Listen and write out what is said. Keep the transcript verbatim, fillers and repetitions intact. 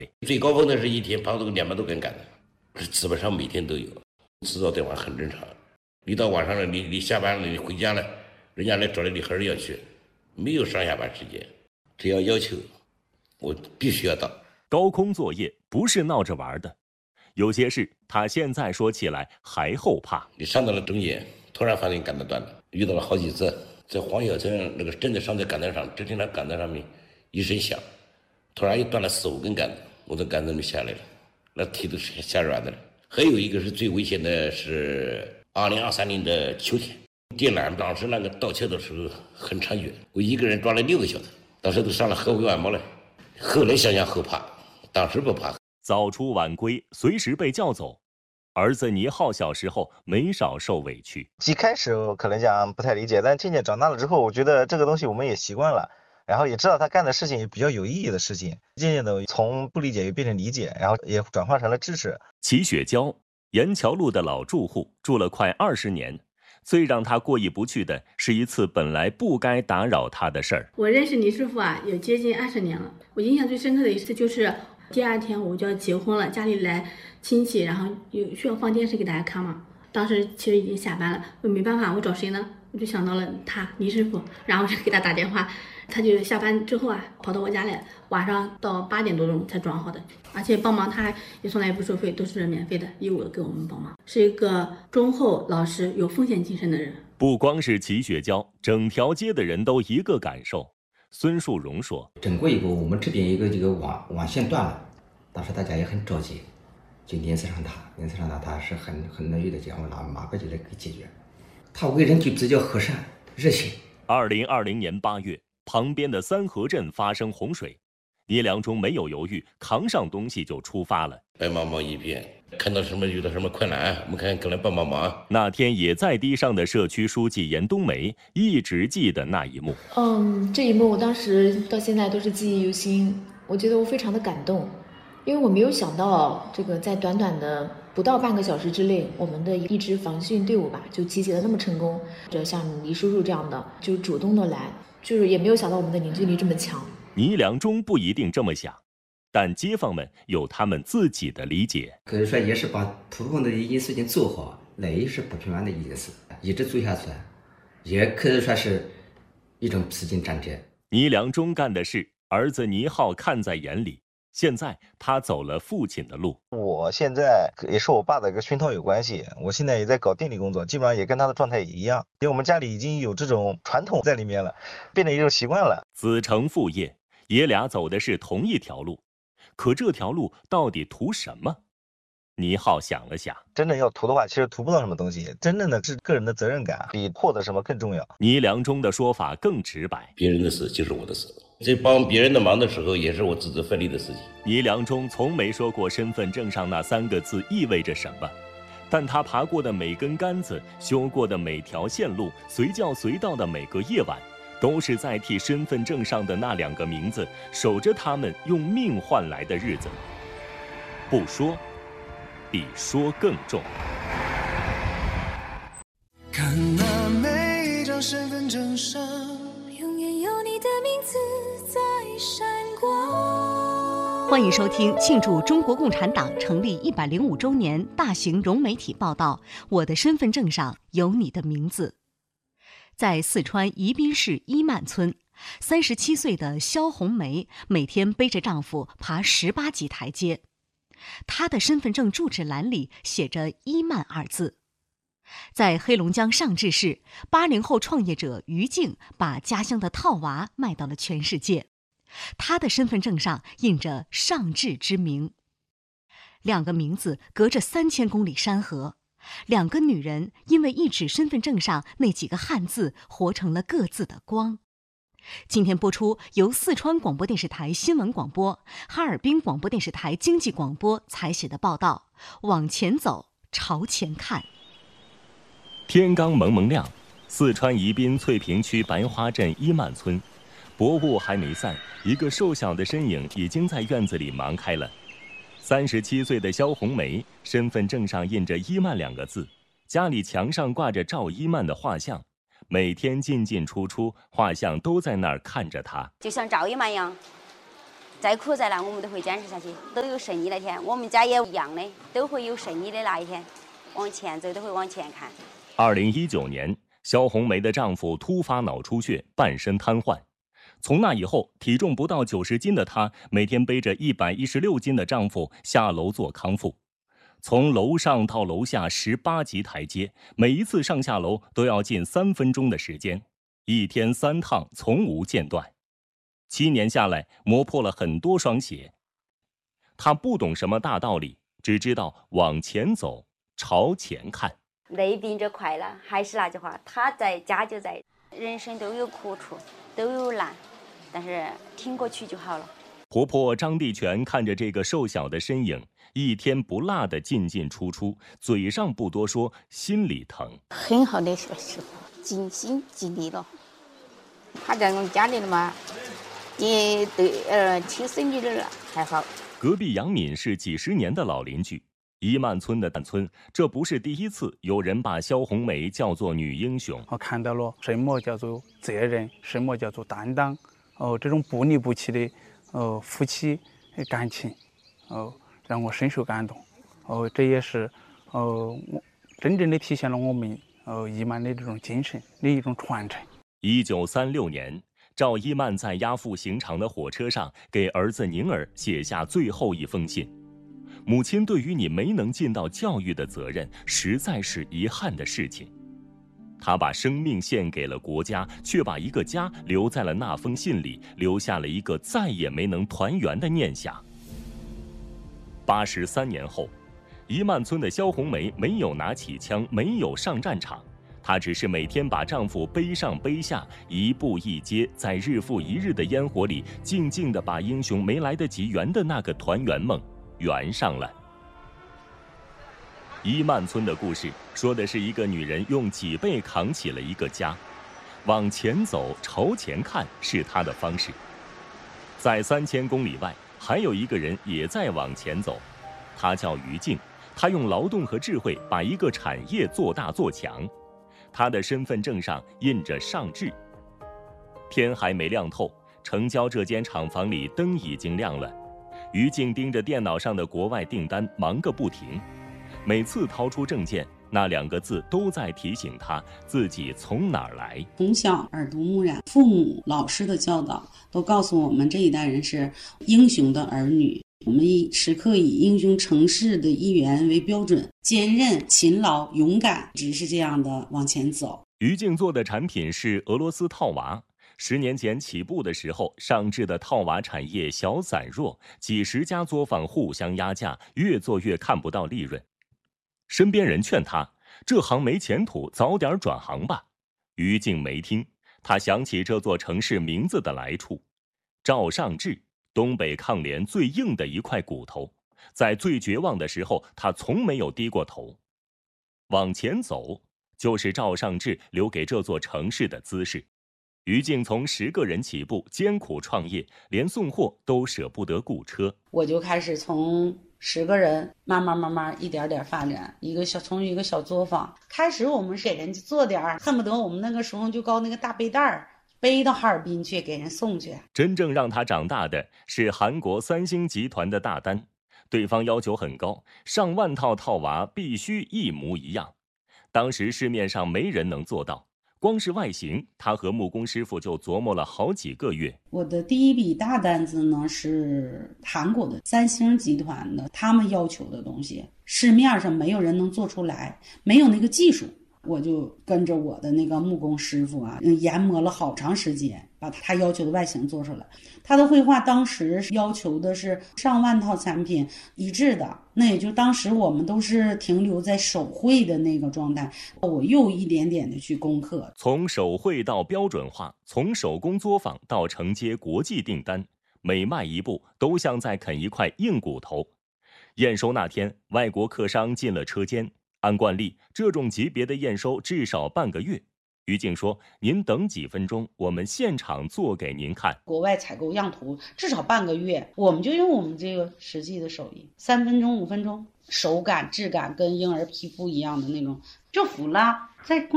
最高峰的是一天跑这个两百多根杆子，基本上每天都有，制造电话很正常。你到晚上了，你你下班了，你回家了，人家来找你，你还是要去，没有上下班时间，只要要求，我必须要到。 高空作业不是闹着玩的，有些事他现在说起来还后怕。 你上到了中间，突然发现杆子断了，遇到了好几次，在黄小村那个真的上在杆子上，只听到杆子上面一声响，突然又断了四五根杆子，我从杆子里下来了，那腿都是吓软的了。还有一个是最危险的是二零二三年的秋天，电缆当时那个盗窃的时候很猖獗，我一个人抓了六个小时，当时都上了合肥晚报了。后来想想后怕，当时不怕。 早出晚归，随时被叫走。儿子倪浩小时候没少受委屈， 一开始我可能讲不太理解，但渐渐长大了之后，我觉得这个东西我们也习惯了，然后也知道他干的事情也比较有意义的事情，渐渐的从不理解又变成理解，然后也转化成了支持。 齐雪娇，沿桥路的老住户，住了快二十年。最让他过意不去的是一次本来不该打扰他的事儿。 我认识倪师傅啊，有接近二十年了。我印象最深刻的一次就是第二天我就要结婚了，家里来亲戚，然后有需要放电视给大家看嘛。当时其实已经下班了，我没办法，我找谁呢？我就想到了他，倪师傅，然后我就给他打电话。他就下班之后啊，跑到我家来，晚上到八点多钟才装好的，而且帮忙他也从来也不收费，都是免费的，义务的给我们帮忙，是一个忠厚老实、有奉献精神的人。 不光是齐雪娇，整条街的人都一个感受。孙树荣说：“ 整过以后，我们这边一个这个网网线断了，当时大家也很着急，就联系上他，联系上他，他是很很乐意的讲，我拿马上就来给解决。他为人就比较和善、热心。” 二零二零年八月。旁边的三河镇发生洪水，倪良忠没有犹豫，扛上东西就出发了。 白茫茫一片，看到什么遇到什么困难，我们看过来帮帮忙。 那天也在堤上的社区书记严冬梅一直记得那一幕。 嗯，这一幕我当时到现在都是记忆犹新，我觉得我非常的感动，因为我没有想到这个在短短的不到半个小时之内，我们的一支防汛队伍吧就集结的那么成功。这像倪叔叔这样的，就主动的来。就是也没有想到我们的凝聚力这么强。 倪良忠不一定这么想，但街坊们有他们自己的理解。 可以说也是把普通的一件事情做好，那也是不平凡的一件事，一直做下去，也可以说是一种披荆斩棘。 倪良忠干的事，儿子倪浩看在眼里。现在他走了父亲的路。 我现在也是我爸的一个熏陶有关系，我现在也在搞电力工作，基本上也跟他的状态也一样，因为我们家里已经有这种传统在里面了，变成一种习惯了。 子承父业，爷俩走的是同一条路，可这条路到底图什么？倪浩想了想， 真正要图的话，其实图不到什么东西，真正的是个人的责任感，比获得什么更重要。 倪良忠的说法更直白， 别人的事就是我的事，在帮别人的忙的时候，也是我自责奋力的事情。 倪良忠从没说过身份证上那三个字意味着什么，但他爬过的每根杆子，修过的每条线路，随叫随到的每个夜晚，都是在替身份证上的那两个名字守着他们用命换来的日子。不说比说更重。 看那每一张身份证上，永远有你的名字在闪光。 欢迎收听庆祝中国共产党成立一百零五周年大型融媒体报道《我的身份证上有你的名字》。在四川宜宾市伊曼村，三十七岁的肖红梅每天背着丈夫爬十八级台阶。她的身份证住址栏里写着“伊曼”二字。在黑龙江尚志市，八零后创业者于静把家乡的套娃卖到了全世界。她的身份证上印着尚志之名。两个名字隔着三千公里山河，两个女人因为一纸身份证上那几个汉字，活成了各自的光。今天播出由四川广播电视台新闻广播、哈尔滨广播电视台经济广播采写的报道《往前走，朝前看》。 天刚蒙蒙亮，四川宜宾翠屏区白花镇伊曼村，薄雾还没散，一个瘦小的身影已经在院子里忙开了。三十七岁的肖红梅，身份证上印着伊曼两个字，家里墙上挂着赵伊曼的画像。每天进进出出，画像都在那儿看着他， 就像赵伊曼一样， 再苦再难，我们都会坚持下去，都有胜利那天。我们家也一样的，都会有胜利的那一天，往前走都会往前看。 二零一九年，肖红梅的丈夫突发脑出血，半身瘫痪。从那以后，体重不到九十斤的她，每天背着一百一十六斤的丈夫下楼做康复。从楼上到楼下十八级台阶，每一次上下楼都要近三分钟的时间，一天三趟，从无间断。七年下来，磨破了很多双鞋。她不懂什么大道理，只知道往前走，朝前看。 累并着快乐，还是那句话，他在家就在。人生都有苦处，都有难，但是挺过去就好了。 婆婆张地全看着这个瘦小的身影，一天不落的进进出出，嘴上不多说，心里疼。 很好的时候，尽心尽力了。他在我们家里了嘛，也对呃亲生女儿还好。 隔壁杨敏是几十年的老邻居，伊曼村的蛋村，这不是第一次有人把肖红梅叫做女英雄。 我看到了什么叫做责任，什么叫做担当，哦，这种不离不弃的哦夫妻感情，哦，让我深受感动。哦，这也是哦真正的体现了我们哦伊曼的这种精神的一种传承。 一九三六年，赵一曼在押赴刑场的火车上，给儿子宁儿写下最后一封信。母亲对于你没能尽到教育的责任，实在是遗憾的事情。他把生命献给了国家，却把一个家留在了那封信里，留下了一个再也没能团圆的念想。八十三年后，伊曼村的肖红梅没有拿起枪，没有上战场，她只是每天把丈夫背上背下，一步一阶，在日复一日的烟火里，静静地把英雄没来得及圆的那个团圆梦圆上了。伊曼村的故事说的是一个女人用脊背扛起了一个家，往前走，朝前看是她的方式。在三千公里外，还有一个人也在往前走，他叫于静，他用劳动和智慧把一个产业做大做强。他的身份证上印着上智。天还没亮透，城郊这间厂房里灯已经亮了。于静盯着电脑上的国外订单，忙个不停。每次掏出证件，那两个字都在提醒他自己从哪儿来。 从小耳濡目染，父母、老师的教导都告诉我们，这一代人是英雄的儿女。我们以时刻以英雄成事的一员为标准，坚韧、勤劳、勇敢，只是这样的往前走。 于静做的产品是俄罗斯套娃。十年前起步的时候，上智的套娃产业小散弱，几十家作坊互相压价，越做越看不到利润。身边人劝他，这行没前途，早点转行吧。于静没听，他想起这座城市名字的来处。赵尚志，东北抗联最硬的一块骨头，在最绝望的时候，他从没有低过头。往前走，就是赵尚志留给这座城市的姿势。于静从十个人起步，艰苦创业，连送货都舍不得雇车。 我就开始从十个人慢慢慢慢一点点发展，一个小从一个小作坊开始，我们给人家做点儿，恨不得我们那个时候就搞那个大背带儿，背到哈尔滨去给人送去。 真正让他长大的是韩国三星集团的大单，对方要求很高，上万套套娃必须一模一样。当时市面上没人能做到，光是外形，他和木工师傅就琢磨了好几个月。 我的第一笔大单子呢是韩国的三星集团的，他们要求的东西市面上没有人能做出来，没有那个技术。我就跟着我的那个木工师傅啊，研磨了好长时间，把他要求的外形做出来。他的绘画当时要求的是上万套产品一致的，那也就当时我们都是停留在手绘的那个状态。我又一点点的去攻克， 从手绘到标准化，从手工作坊到承接国际订单，每迈一步都像在啃一块硬骨头。验收那天，外国客商进了车间。按惯例，这种级别的验收至少半个月。于静说：“您等几分钟，我们现场做给您看。” 国外采购样图至少半个月，我们就用我们这个实际的手艺，三分钟、五分钟，手感、质感跟婴儿皮肤一样的那种就服了。在